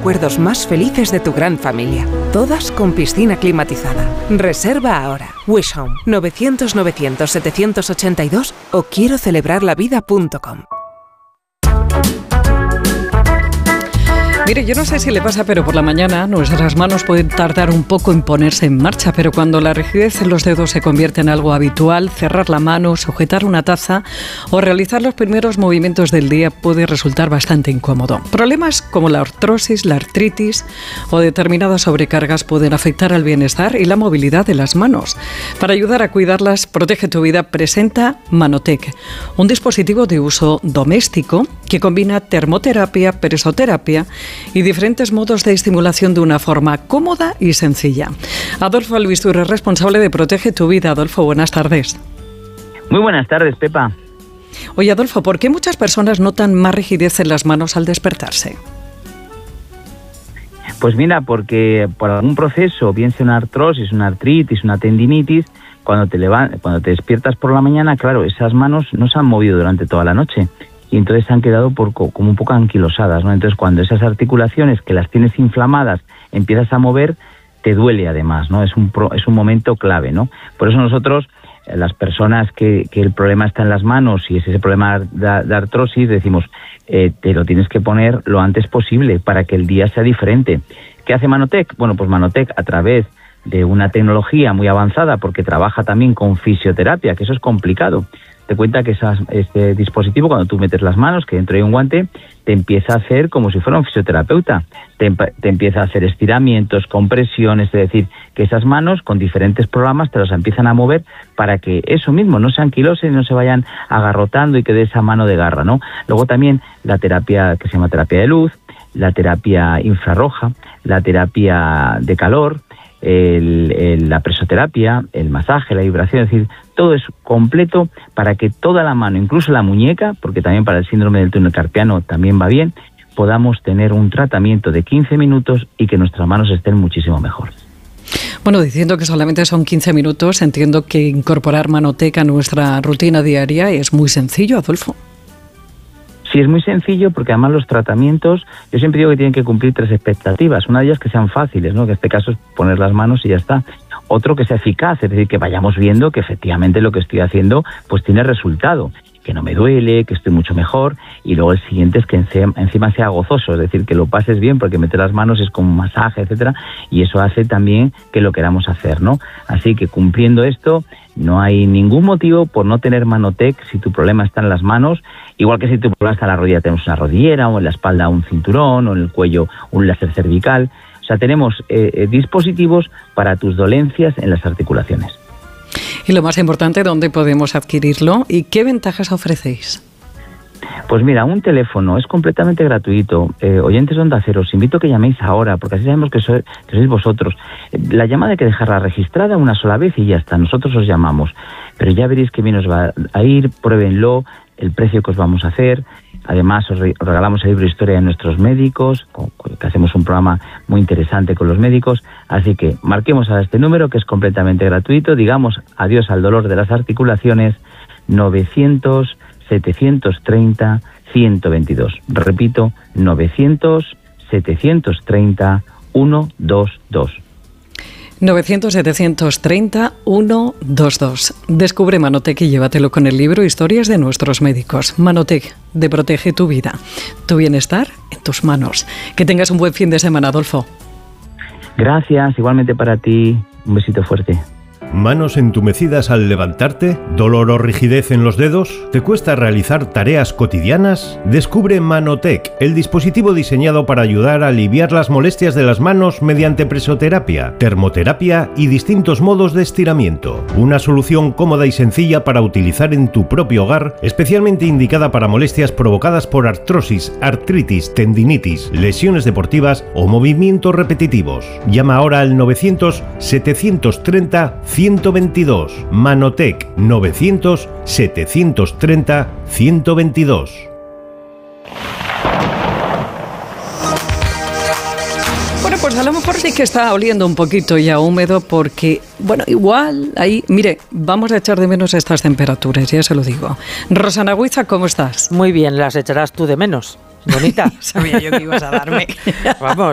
recuerdos más felices de tu gran familia. Todas con piscina climatizada. Reserva ahora. Wish Home 900-900-782 o quiero celebrarlavida.com. Mire, yo no sé si le pasa, pero por la mañana nuestras manos pueden tardar un poco en ponerse en marcha, pero cuando la rigidez en los dedos se convierte en algo habitual, cerrar la mano, sujetar una taza o realizar los primeros movimientos del día puede resultar bastante incómodo. Problemas como la artrosis, la artritis o determinadas sobrecargas pueden afectar al bienestar y la movilidad de las manos. Para ayudar a cuidarlas, Protege tu Vida presenta Manotec, un dispositivo de uso doméstico que combina termoterapia, presoterapia y diferentes modos de estimulación de una forma cómoda y sencilla. Adolfo Albistur, responsable de Protege tu Vida. Adolfo, buenas tardes. Muy buenas tardes, Pepa. Oye, Adolfo, ¿por qué muchas personas notan más rigidez en las manos al despertarse? Pues mira, porque por algún proceso, bien sea una artrosis, una artritis, una tendinitis, cuando te despiertas por la mañana, claro, esas manos no se han movido durante toda la noche. Y entonces se han quedado como un poco anquilosadas, ¿no? Entonces cuando esas articulaciones que las tienes inflamadas empiezas a mover, te duele además, ¿no? Es un momento clave, ¿no? Por eso nosotros, las personas que el problema está en las manos y es ese problema de artrosis, decimos, te lo tienes que poner lo antes posible para que el día sea diferente. ¿Qué hace Manotec? Bueno, pues Manotec, a través de una tecnología muy avanzada, porque trabaja también con fisioterapia, que eso es complicado. Te cuenta que este dispositivo, cuando tú metes las manos, que dentro hay un guante, te empieza a hacer como si fuera un fisioterapeuta. Te empieza a hacer estiramientos, compresiones, es decir, que esas manos con diferentes programas te las empiezan a mover para que eso mismo no se anquilosen y no se vayan agarrotando y quede esa mano de garra, ¿no? Luego también la terapia que se llama terapia de luz, la terapia infrarroja, la terapia de calor, la presoterapia, el masaje, la vibración, es decir, todo es completo para que toda la mano, incluso la muñeca, porque también para el síndrome del túnel carpiano también va bien, podamos tener un tratamiento de 15 minutos y que nuestras manos estén muchísimo mejor. Bueno, diciendo que solamente son 15 minutos, entiendo que incorporar Manotec a nuestra rutina diaria es muy sencillo, Adolfo. Sí, es muy sencillo porque además los tratamientos, yo siempre digo que tienen que cumplir 3 expectativas. Una de ellas que sean fáciles, ¿no? Que en este caso es poner las manos y ya está. Otro que sea eficaz, es decir, que vayamos viendo que efectivamente lo que estoy haciendo pues tiene resultado, que no me duele, que estoy mucho mejor. Y luego el siguiente es que encima sea gozoso, es decir, que lo pases bien, porque meter las manos es como un masaje, etcétera, y eso hace también que lo queramos hacer, ¿no? Así que cumpliendo esto, no hay ningún motivo por no tener Manotec si tu problema está en las manos, igual que si tu problema está en la rodilla, tenemos una rodillera, o en la espalda un cinturón, o en el cuello un láser cervical. O sea, tenemos dispositivos para tus dolencias en las articulaciones. Y lo más importante, ¿dónde podemos adquirirlo y qué ventajas ofrecéis? Pues mira, un teléfono es completamente gratuito. Oyentes de Onda Cero, os invito a que llaméis ahora, porque así sabemos que sois vosotros. La llamada hay que dejarla registrada una sola vez y ya está, nosotros os llamamos. Pero ya veréis que bien os va a ir, pruébenlo, el precio que os vamos a hacer. Además, os regalamos el libro Historia de nuestros médicos, que hacemos un programa muy interesante con los médicos. Así que marquemos a este número, que es completamente gratuito. Digamos adiós al dolor de las articulaciones, 900-730-122. Repito, 900-730-122. 900-730-122. Descubre Manotec y llévatelo con el libro Historias de nuestros médicos. Manotec, de Protege tu Vida. Tu bienestar en tus manos. Que tengas un buen fin de semana, Adolfo. Gracias, igualmente para ti. Un besito fuerte. ¿Manos entumecidas al levantarte? ¿Dolor o rigidez en los dedos? ¿Te cuesta realizar tareas cotidianas? Descubre Manotec, el dispositivo diseñado para ayudar a aliviar las molestias de las manos mediante presoterapia, termoterapia y distintos modos de estiramiento. Una solución cómoda y sencilla para utilizar en tu propio hogar, especialmente indicada para molestias provocadas por artrosis, artritis, tendinitis, lesiones deportivas o movimientos repetitivos. Llama ahora al 900-730-122. Manotec 900-730-122. Bueno, pues a lo mejor sí que está oliendo un poquito ya húmedo porque, bueno, igual ahí, mire, vamos a echar de menos estas temperaturas, ya se lo digo. Rosana Huiza, ¿cómo estás? Muy bien, las echarás tú de menos. Bonita. Sabía yo que ibas a darme. Vamos,